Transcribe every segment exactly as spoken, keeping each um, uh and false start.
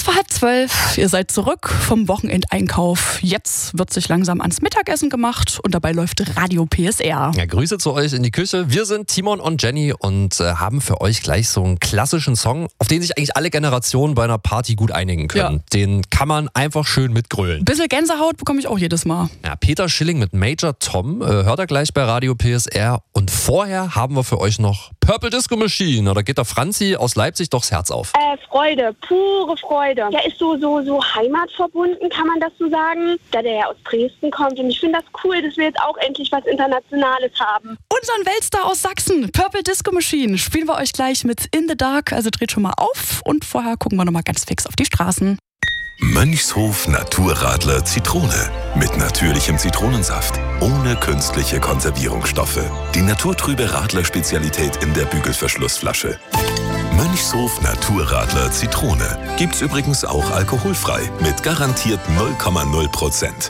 Es war halb zwölf, ihr seid zurück vom Wochenendeinkauf. Jetzt wird sich langsam ans Mittagessen gemacht und dabei läuft Radio P S R. Ja, Grüße zu euch in die Küche. Wir sind Timon und Jenny und äh, haben für euch gleich so einen klassischen Song, auf den sich eigentlich alle Generationen bei einer Party gut einigen können. Ja. Den kann man einfach schön mitgrölen. Ein bisschen Gänsehaut bekomme ich auch jedes Mal. Ja, Peter Schilling mit Major Tom äh, hört er gleich bei Radio P S R. Und vorher haben wir für euch noch Purple Disco Machine. Da geht der Franzi aus Leipzig doch das Herz auf. Äh, Freude, pure Freude. Der ist so, so, so heimatverbunden, kann man das so sagen, da der ja aus Dresden kommt. Und ich finde das cool, dass wir jetzt auch endlich was Internationales haben. Unseren Weltstar aus Sachsen, Purple Disco Machine, spielen wir euch gleich mit In the Dark. Also dreht schon mal auf und vorher gucken wir noch mal ganz fix auf die Straßen. Mönchshof Naturradler Zitrone. Mit natürlichem Zitronensaft. Ohne künstliche Konservierungsstoffe. Die naturtrübe Radler-Spezialität in der Bügelverschlussflasche. Mönchshof Naturradler Zitrone. Gibt's übrigens auch alkoholfrei. Mit garantiert null Komma null Prozent.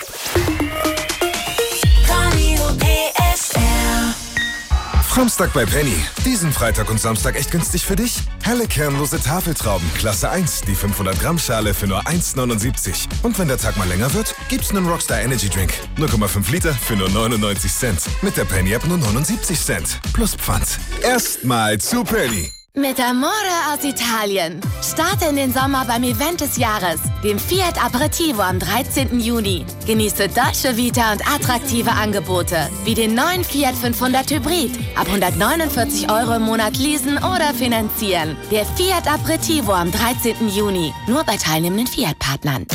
Samstag bei Penny. Diesen Freitag und Samstag echt günstig für dich? Helle kernlose Tafeltrauben, Klasse eins, die fünfhundert Gramm Schale für nur eins neunundsiebzig. Und wenn der Tag mal länger wird, gibt's einen Rockstar Energy Drink. null Komma fünf Liter für nur neunundneunzig Cent. Mit der Penny App nur neunundsiebzig Cent. Plus Pfand. Erstmal zu Penny. Mit Amore aus Italien. Starte in den Sommer beim Event des Jahres, dem Fiat Aperitivo am dreizehnten Juni. Genieße Dolce Vita und attraktive Angebote, wie den neuen Fiat fünfhundert Hybrid. Ab hundertneunundvierzig Euro im Monat leasen oder finanzieren. Der Fiat Aperitivo am dreizehnten Juni. Nur bei teilnehmenden Fiat-Partnern.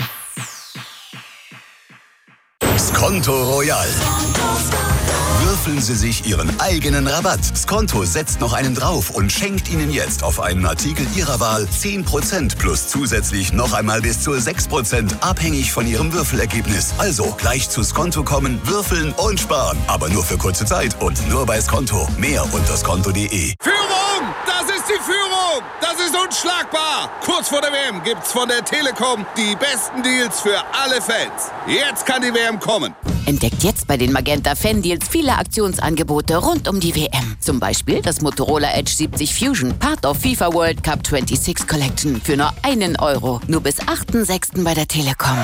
Skonto Royal. Würfeln Sie sich Ihren eigenen Rabatt. Skonto setzt noch einen drauf und schenkt Ihnen jetzt auf einen Artikel Ihrer Wahl zehn Prozent plus zusätzlich noch einmal bis zu sechs Prozent, abhängig von Ihrem Würfelergebnis. Also gleich zu Skonto kommen, würfeln und sparen. Aber nur für kurze Zeit und nur bei Skonto. Mehr unter skonto punkt de. Führung! Das ist die Führung! Das ist unschlagbar! Kurz vor der W M gibt's von der Telekom die besten Deals für alle Fans. Jetzt kann die W M kommen. Entdeckt jetzt bei den Magenta Fan Deals viele Aktionsangebote rund um die W M. Zum Beispiel das Motorola Edge siebzig Fusion, Part of FIFA World Cup sechsundzwanzig Collection für nur einen Euro. Nur bis achten sechsten bei der Telekom.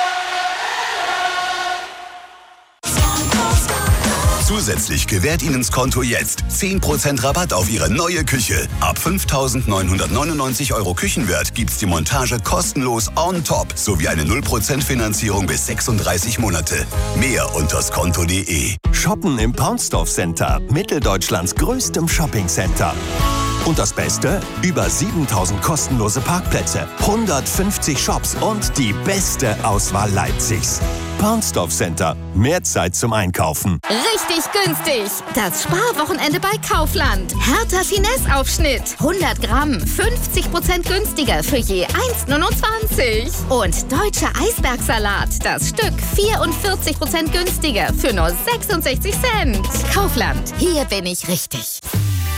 Zusätzlich gewährt Ihnen Skonto jetzt zehn Prozent Rabatt auf Ihre neue Küche. Ab fünftausendneunhundertneunundneunzig Euro Küchenwert gibt's die Montage kostenlos on top sowie eine null Prozent Finanzierung bis sechsunddreißig Monate. Mehr unter skonto punkt de. Shoppen im Paunsdorf Center, Mitteldeutschlands größtem Shoppingcenter. Und das Beste? Über siebentausend kostenlose Parkplätze, hundertfünfzig Shops und die beste Auswahl Leipzigs. Paunsdorf Center. Mehr Zeit zum Einkaufen. Richtig günstig. Das Sparwochenende bei Kaufland. Hertha Finesse-Aufschnitt. hundert Gramm. fünfzig Prozent günstiger für je eins neunundzwanzig. Und deutscher Eisbergsalat. Das Stück vierundvierzig Prozent günstiger für nur sechsundsechzig Cent. Kaufland. Hier bin ich richtig.